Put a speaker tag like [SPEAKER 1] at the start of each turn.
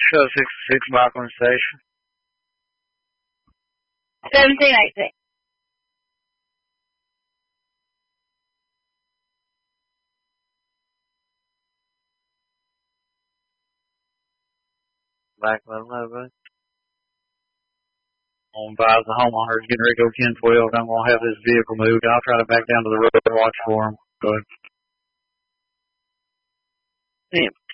[SPEAKER 1] Show 66 Rockland Station.
[SPEAKER 2] 1718.
[SPEAKER 1] Back 11. On advise the homeowner is getting ready to go 1012. I'm going to have this vehicle moved. I'll try to back down to the road and watch for him. Go ahead.